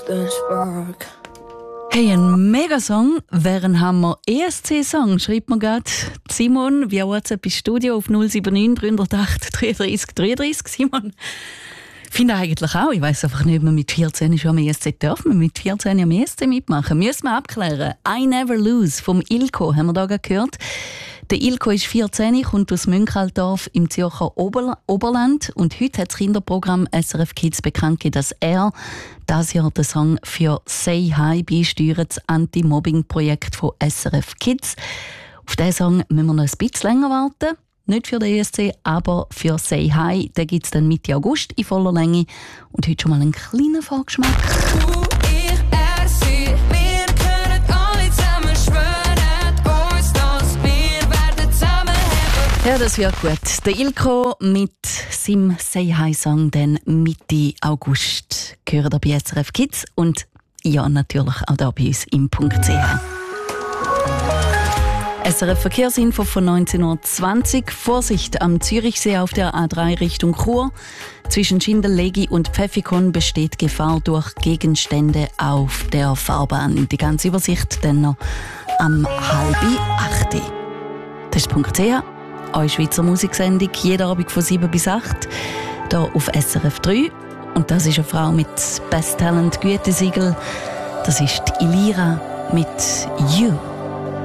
Hey, ein Megasong wäre ein Hammer ESC-Song, schreibt mir gerade Simon via WhatsApp ins Studio auf 079 308 33 33. Simon, ich finde eigentlich auch, ich weiss einfach nicht, ob man mit 14 schon am ESC darf. Man mit 14 am ESC mitmachen. Müssen wir abklären. I Never Lose vom Ilko haben wir da gehört. Der Ilko ist 14, kommt aus Münchaltorf im Zürcher Oberland und heute hat das Kinderprogramm SRF Kids bekannt gegeben, dass er dieses Jahr den Song für «Say Hi» beisteuert, das Anti-Mobbing-Projekt von SRF Kids. Auf diesen Song müssen wir noch ein bisschen länger warten. Nicht für den ESC, aber für «Say Hi». Den gibt es dann Mitte August in voller Länge. Und heute schon mal einen kleinen Vorgeschmack. Ja, das wird gut. Der Ilko mit seinem «Say Hi»-Song dann Mitte August gehört er bei SRF Kids und ja, natürlich auch da bei uns im .ch. SRF Verkehrsinfo von 19.20 Uhr. Vorsicht am Zürichsee auf der A3 Richtung Chur. Zwischen Schindellegi und Pfäffikon besteht Gefahr durch Gegenstände auf der Fahrbahn. Die ganze Übersicht dann noch am 7:30. Das ist .ch. Eure Schweizer Musiksendung, jeden Abend von 7 bis 8, hier auf SRF 3. Und das ist eine Frau mit Best Talent Gütesiegel. Das ist die Ilira mit «You».